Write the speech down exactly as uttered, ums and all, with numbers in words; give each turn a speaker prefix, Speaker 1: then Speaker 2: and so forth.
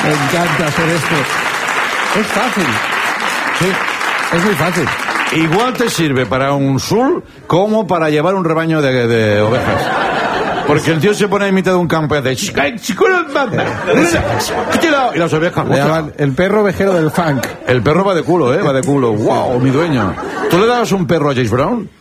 Speaker 1: Me encanta hacer esto. Es fácil.
Speaker 2: Sí.
Speaker 1: Es muy fácil.
Speaker 2: Igual te sirve para un sul como para llevar un rebaño de, de ovejas. Porque el tío se pone en mitad de un campo y hace... Y las ovejas...
Speaker 1: Le llaman el perro ovejero del funk.
Speaker 2: El perro va de culo, ¿eh? Va de culo. ¡Wow, mi dueño! ¿Tú le das un perro a James Brown?